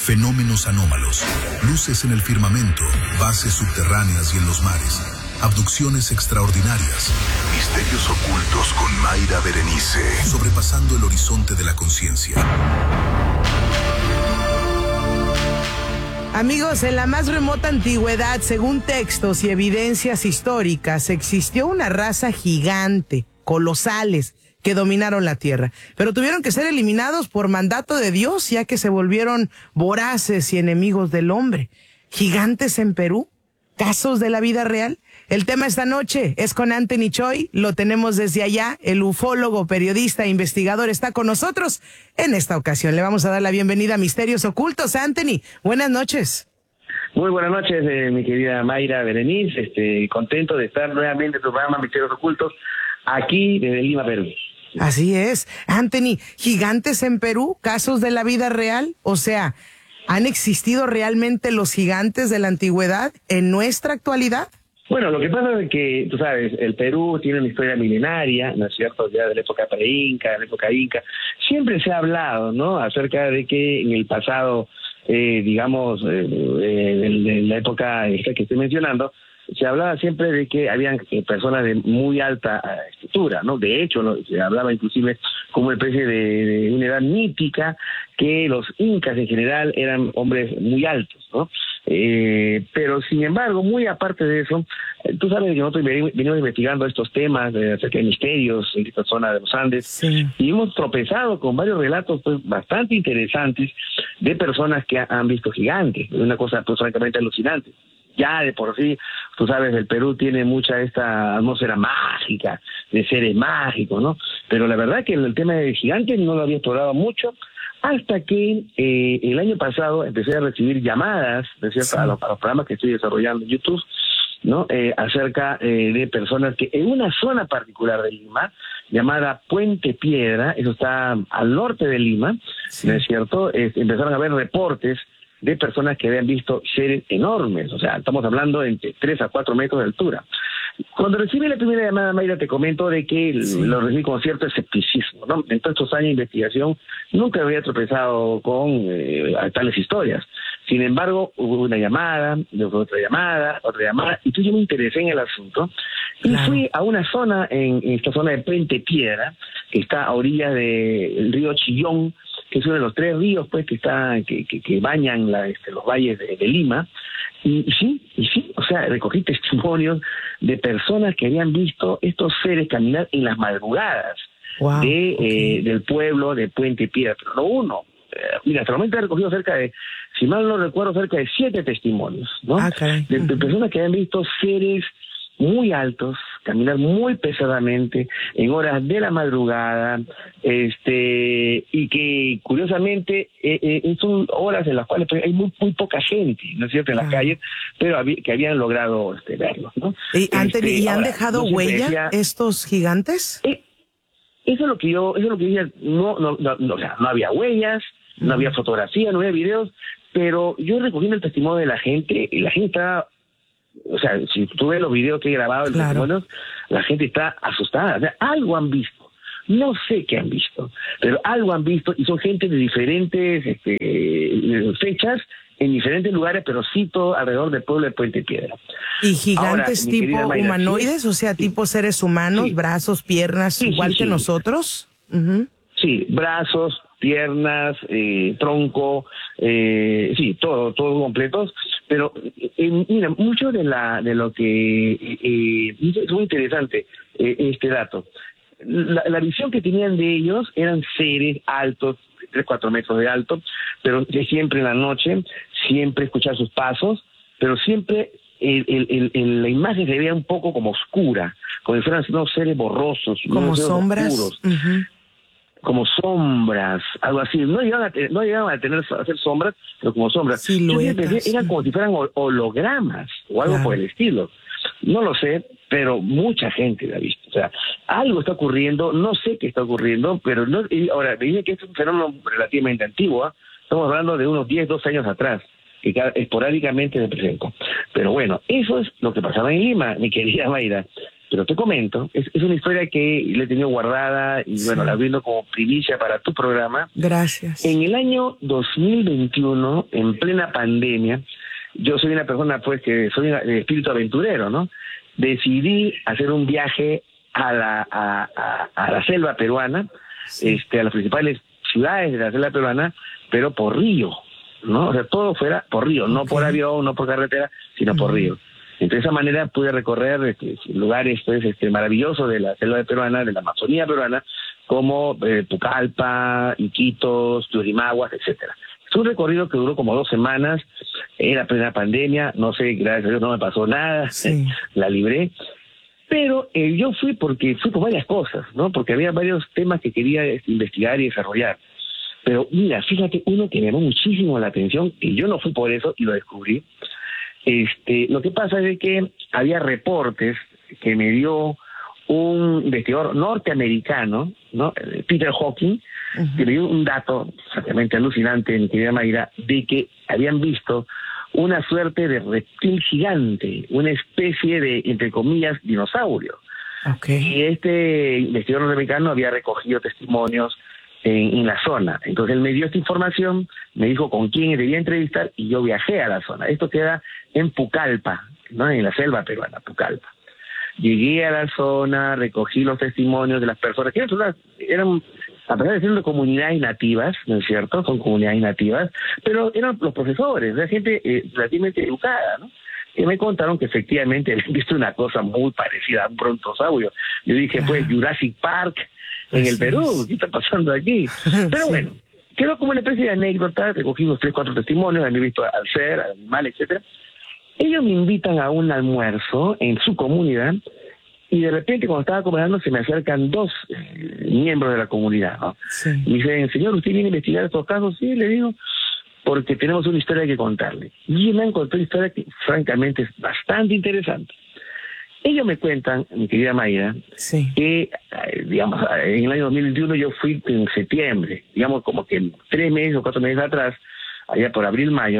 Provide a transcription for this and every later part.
Fenómenos anómalos, luces en el firmamento, bases subterráneas y en los mares, abducciones extraordinarias, misterios ocultos con Mayra Berenice, sobrepasando el horizonte de la conciencia. Amigos, en la más remota antigüedad, según textos y evidencias históricas, existió una raza gigante, colosales, que dominaron la tierra, pero tuvieron que ser eliminados por mandato de Dios, ya que se volvieron voraces y enemigos del hombre. ¿Gigantes en Perú? ¿Casos de la vida real? El tema esta noche es con Anthony Choi, lo tenemos desde allá, el ufólogo, periodista e investigador está con nosotros. En esta ocasión le vamos a dar la bienvenida a Misterios Ocultos. Anthony, buenas noches. Muy buenas noches, mi querida Mayra Berenice, contento de estar nuevamente en tu programa Misterios Ocultos, aquí desde Lima, Perú. Así es. Anthony, ¿gigantes en Perú? ¿Casos de la vida real? O sea, ¿han existido realmente los gigantes de la antigüedad en nuestra actualidad? Bueno, lo que pasa es que, tú sabes, el Perú tiene una historia milenaria, ¿no es cierto?, ya de la época pre-inca, de la época inca. Siempre se ha hablado, ¿no?, acerca de que en el pasado, de la época esta que estoy mencionando, se hablaba siempre de que habían personas de muy alta estatura, ¿no? De hecho, se hablaba inclusive como una especie de una edad mítica, que los incas en general eran hombres muy altos, ¿no? Pero sin embargo, muy aparte de eso, tú sabes que nosotros venimos investigando estos temas acerca de misterios en esta zona de los Andes, sí, y hemos tropezado con varios relatos pues bastante interesantes de personas que han visto gigantes, una cosa pues francamente alucinante. Ya de por sí, tú sabes, el Perú tiene mucha esta atmósfera mágica, de seres mágicos, ¿no? Pero la verdad que el tema de gigantes no lo había explorado mucho, hasta que el año pasado empecé a recibir llamadas, ¿no es cierto?, sí, a los programas que estoy desarrollando en YouTube, ¿no? Acerca de personas que en una zona particular de Lima, llamada Puente Piedra, eso está al norte de Lima, sí, ¿no es cierto?, empezaron a haber reportes de personas que habían visto seres enormes, o sea, estamos hablando de entre 3 a 4 metros de altura. Cuando recibí la primera llamada, Mayra, te comento de que sí, lo recibí con cierto escepticismo, ¿no? En todos estos años de investigación nunca había tropezado con tales historias. Sin embargo, hubo una llamada, otra llamada, y yo me interesé en el asunto y fui a una zona, en esta zona de Puente Piedra, que está a orillas del río Chillón, que es uno de los 3 ríos pues que bañan los valles de Lima, y sí, o sea, recogí testimonios de personas que habían visto estos seres caminar en las madrugadas del pueblo de Puente Piedra, pero no uno. Mira, hasta el momento he recogido cerca de, si mal no recuerdo, cerca de 7 testimonios, ¿no? De personas que habían visto seres muy altos, caminar muy pesadamente en horas de la madrugada, y que curiosamente son horas en las cuales hay muy poca gente, ¿no es cierto?, en las calles, pero que habían logrado verlos, ¿no? ¿Y han dejado huella estos gigantes? Eso es lo que yo decía, o sea, no había huellas, no había fotografías, no había videos, pero yo recogiendo el testimonio de la gente, y la gente estaba, o sea, si tú ves los videos que he grabado, testimonios, la gente está asustada, o sea, algo han visto, no sé qué han visto, pero algo han visto, y son gente de diferentes fechas, en diferentes lugares, pero sí todo alrededor del pueblo de Puente Piedra. ¿Y gigantes ahora, tipo Mayra, humanoides? ¿Sí? O sea, tipo seres humanos, sí, brazos, piernas, igual que nosotros? Sí, brazos, piernas, tronco, todo completos, pero mira, mucho de lo que es muy interesante este dato. La visión que tenían de ellos eran seres altos, 3, 4 metros de alto, pero siempre en la noche, siempre escuchar sus pasos, pero siempre la imagen se veía un poco como oscura, como si fueran unos seres borrosos, como sombras oscuros. Como sombras, algo así. No llegaban a hacer sombras, pero como sombras. Siluetas. Eran como si fueran hologramas o algo por el estilo. No lo sé, pero mucha gente la ha visto. O sea, algo está ocurriendo, no sé qué está ocurriendo, pero ahora, me dicen que es un fenómeno relativamente antiguo, ¿eh? Estamos hablando de unos 10, 12 años atrás, que esporádicamente se presentó. Pero bueno, eso es lo que pasaba en Lima, mi querida Mayra. Pero te comento, es una historia que le he tenido guardada y bueno, la brindo como primicia para tu programa. Gracias. En el año 2021, en plena pandemia, yo soy una persona pues que soy de espíritu aventurero, ¿no? Decidí hacer un viaje a la selva peruana, a las principales ciudades de la selva peruana, pero por río, ¿no? O sea, todo fuera por río, no por avión, no por carretera, sino por río. Entonces, de esa manera pude recorrer lugares pues, maravillosos de la selva peruana, de la Amazonía peruana, como Pucallpa, Iquitos, Turimaguas, etcétera. Es un recorrido que duró como 2 semanas, era plena pandemia, no sé, gracias a Dios no me pasó nada, la libré. Pero yo fui por varias cosas, ¿no? Porque había varios temas que quería investigar y desarrollar. Pero mira, fíjate, uno que me llamó muchísimo la atención, y yo no fui por eso y lo descubrí. Lo que pasa es que había reportes que me dio un investigador norteamericano, ¿no? Peter Hawking, que me dio un dato exactamente alucinante, mi querida Mayra, de que habían visto una suerte de reptil gigante, una especie de, entre comillas, dinosaurio. Y este investigador norteamericano había recogido testimonios en la zona. Entonces él me dio esta información, me dijo con quién debía entrevistar y yo viajé a la zona. Esto queda en Pucallpa, ¿no? En la selva peruana, Pucallpa. Llegué a la zona, recogí los testimonios de las personas, que eran a pesar de ser de comunidades nativas, ¿no es cierto? Son comunidades nativas, pero eran los profesores, la gente relativamente educada, ¿no? Que me contaron que efectivamente habían visto una cosa muy parecida a un brontosaurio. Yo dije, pues, Jurassic Park en el Perú, ¿qué está pasando aquí? Pero bueno, quedó como una especie de anécdota, recogí unos 3, 4 testimonios, había visto al ser, al animal, etcétera. Ellos me invitan a un almuerzo en su comunidad y de repente cuando estaba conversando se me acercan 2 miembros de la comunidad, ¿no? Y me dicen, señor, ¿usted viene a investigar estos casos? Sí, le digo, porque tenemos una historia que contarle. Y me han contado una historia que francamente es bastante interesante. Ellos me cuentan, mi querida Mayra, que, digamos, en el año 2021 yo fui en septiembre, digamos como que 3 meses o 4 meses atrás, allá por abril, mayo,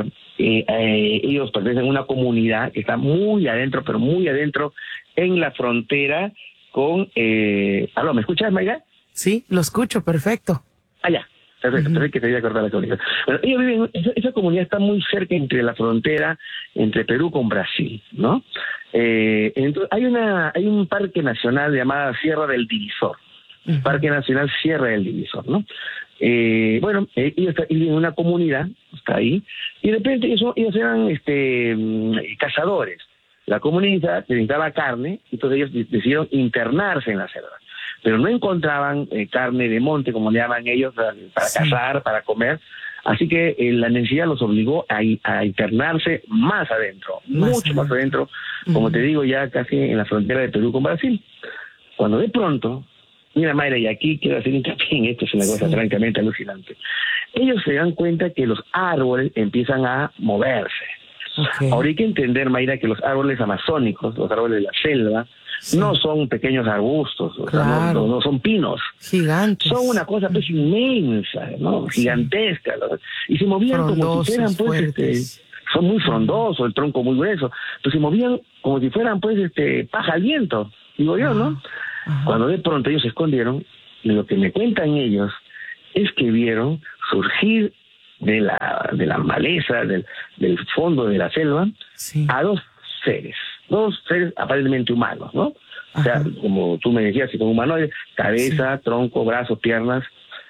ellos pertenecen a una comunidad que está muy adentro, pero muy adentro, en la frontera con... ¿Aló, me escuchas, Mayra? Sí, lo escucho, perfecto. Allá. Perfecto, pensé que te iba a cortar la comunicación. Bueno, ellos viven, esa comunidad está muy cerca entre la frontera, entre Perú con Brasil, ¿no? Entonces, hay un parque nacional llamado Sierra del Divisor, Parque Nacional Sierra del Divisor, ¿no? Bueno, ellos viven en una comunidad, está ahí, y de repente ellos eran cazadores. La comunidad necesitaba carne, entonces ellos decidieron internarse en la selva. Pero no encontraban carne de monte, como le llaman ellos, para cazar, para comer. Así que la necesidad los obligó a internarse más adentro, mucho más adentro, como te digo, ya casi en la frontera de Perú con Brasil. Cuando de pronto, mira Mayra, y aquí quiero hacer hincapié en esto, es una cosa francamente alucinante. Ellos se dan cuenta que los árboles empiezan a moverse. Ahora hay que entender, Mayra, que los árboles amazónicos, los árboles de la selva, no son pequeños arbustos, o sea, no son pinos. Gigantes. Son una cosa pues inmensa, ¿no? Gigantesca. ¿no? Y se movían como si fueran pues son muy frondosos, el tronco muy grueso, pero se movían como si fueran pues paja al viento, digo yo, ¿no? Cuando de pronto ellos se escondieron, y lo que me cuentan ellos es que vieron surgir de la maleza, del fondo de la selva, a 2 seres aparentemente humanos, ¿no? O sea, como tú me decías, como humanoides, cabeza, tronco, brazos, piernas,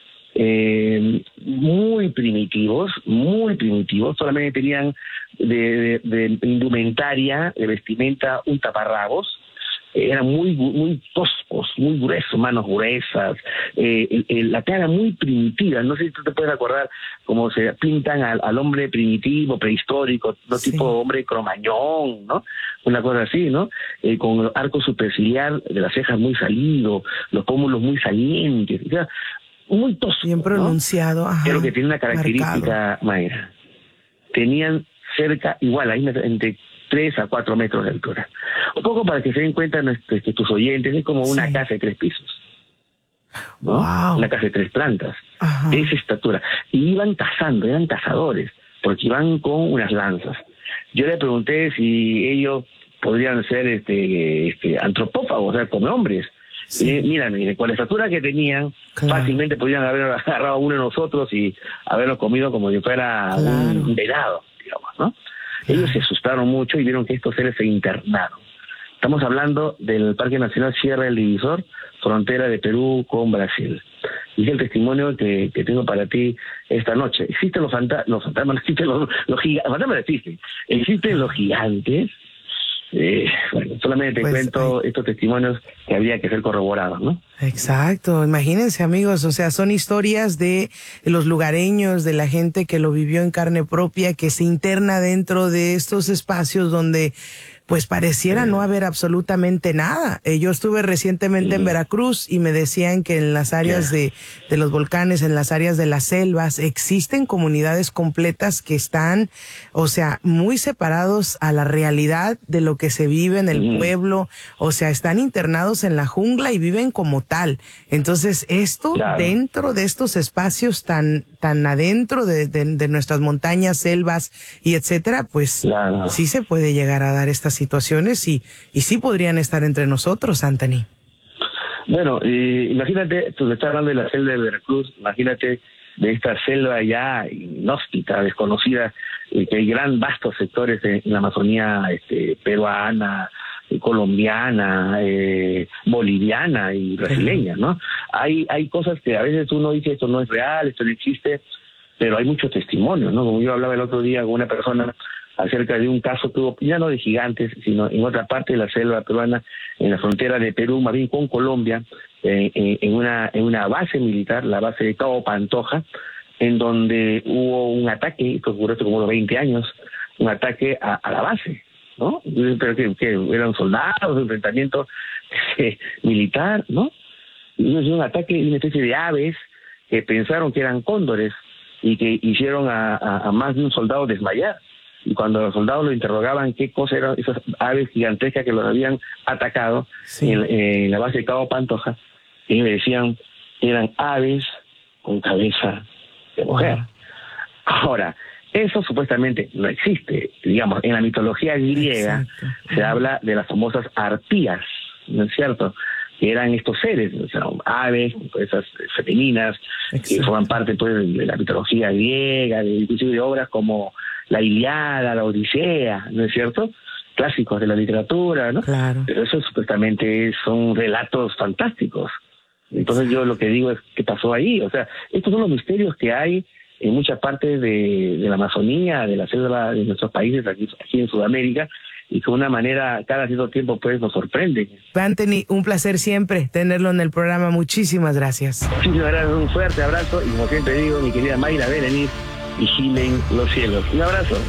muy primitivos, solamente tenían de indumentaria, de vestimenta, un taparrabos, eran muy toscos, muy gruesos, manos gruesas, la cara muy primitiva. No sé si tú te puedes acordar cómo se pintan al hombre primitivo, prehistórico, no tipo hombre cromañón, ¿no? Una cosa así, ¿no? Con el arco superciliar de las cejas muy salido, los pómulos muy salientes, o sea, muy tosco. Bien pronunciado, ¿no? Pero que tiene una característica, Mayra. Tenían cerca, igual, ahí entre 3 a 4 metros de altura. Un poco para que se den cuenta que tus oyentes, es como una casa de 3 pisos, ¿no? Una casa de 3 plantas, de esa estatura. Y iban cazando, eran cazadores, porque iban con unas lanzas. Yo le pregunté si ellos podrían ser antropófagos, o sea, come hombres. Sí. Mira, con la estatura que tenían, fácilmente podrían haber agarrado a uno de nosotros y haberlo comido como si fuera un venado, digamos, ¿no? Ellos se asustaron mucho y vieron que estos seres se internaron. Estamos hablando del Parque Nacional Sierra del Divisor, frontera de Perú con Brasil. Y es el testimonio que tengo para ti esta noche. Existen los fantasmas, existen los gigantes, fantasmas existen los gigantes. Bueno, solamente te cuento estos testimonios que habría que ser corroborados, ¿no? Exacto, imagínense, amigos, o sea, son historias de los lugareños, de la gente que lo vivió en carne propia, que se interna dentro de estos espacios donde pues pareciera no haber absolutamente nada. Yo estuve recientemente en Veracruz y me decían que en las áreas de los volcanes, en las áreas de las selvas, existen comunidades completas que están, o sea, muy separados a la realidad de lo que se vive en el pueblo, o sea, están internados en la jungla y viven como tal. Entonces, esto dentro de estos espacios tan adentro de nuestras montañas, selvas y etcétera, pues sí se puede llegar a dar estas situaciones y sí podrían estar entre nosotros, Anthony. Bueno, imagínate, tú estás hablando de la selva de Veracruz, imagínate de esta selva ya inhóspita, desconocida, que hay vastos sectores en la Amazonía peruana, colombiana, boliviana y brasileña, ¿no? Hay cosas que a veces uno dice esto no es real, esto no existe, pero hay muchos testimonios, ¿no? Como yo hablaba el otro día con una persona acerca de un caso que hubo, ya no de gigantes, sino en otra parte de la selva peruana, en la frontera de Perú, más bien con Colombia, en una base militar, la base de Cabo Pantoja, en donde hubo un ataque, esto ocurrió hace como unos 20 años, un ataque a la base, ¿no? Pero que eran soldados, un enfrentamiento militar, ¿no? Y un ataque de una especie de aves que pensaron que eran cóndores y que hicieron a más de un soldado desmayar. Y cuando los soldados lo interrogaban qué cosa eran esas aves gigantescas que los habían atacado en la base de Cabo Pantoja, ellos le decían eran aves con cabeza de mujer. Ahora, eso supuestamente no existe. Digamos, en la mitología griega se habla de las famosas arpías, ¿no es cierto?, que eran estos seres, o sea, aves, esas femeninas, que forman parte pues de la mitología griega, inclusive de obras como la Ilíada, la Odisea, ¿no es cierto?, clásicos de la literatura, ¿no? Claro. Pero eso supuestamente son relatos fantásticos. Entonces yo lo que digo es, ¿qué pasó ahí? O sea, estos son los misterios que hay en muchas partes de la Amazonía, de la selva de nuestros países, aquí en Sudamérica, y que de una manera cada cierto tiempo pues nos sorprende. Anthony, un placer siempre tenerlo en el programa. Muchísimas gracias. Muchísimas gracias, un fuerte abrazo y como siempre digo, mi querida Mayra Berenice, vigilen los cielos. Un abrazo.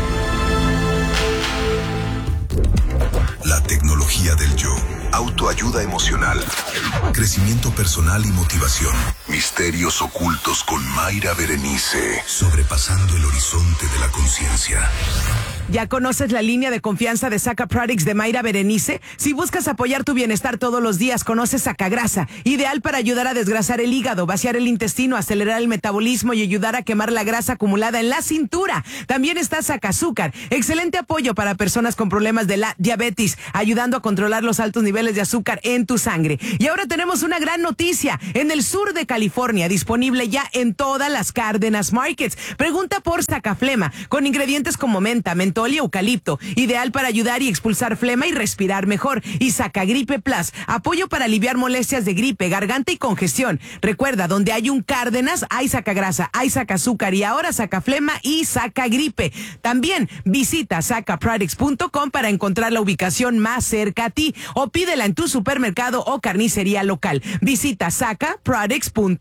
La tecnología del yo, autoayuda emocional, crecimiento personal y motivación. Misterios ocultos con Mayra Berenice, sobrepasando el horizonte de la conciencia. ¿Ya conoces la línea de confianza de Saca Products de Mayra Berenice? Si buscas apoyar tu bienestar todos los días, conoce Sacagrasa, ideal para ayudar a desgrasar el hígado, vaciar el intestino, acelerar el metabolismo y ayudar a quemar la grasa acumulada en la cintura. También está Sacazúcar, excelente apoyo para personas con problemas de la diabetes, ayudando a controlar los altos niveles de azúcar en tu sangre. Y ahora tenemos una gran noticia, en el sur de California, disponible ya en todas las Cárdenas Markets. Pregunta por Sacaflema, con ingredientes como menta, mentol y eucalipto, ideal para ayudar y expulsar flema y respirar mejor. Y Sacagripe Plus, apoyo para aliviar molestias de gripe, garganta y congestión. Recuerda, donde hay un Cárdenas, hay Sacagrasa, hay Sacazúcar y ahora Sacaflema y Sacagripe. También visita sacaproducts.com para encontrar la ubicación más cerca a ti o pídela en tu supermercado o carnicería local. Visita sacaproducts.com.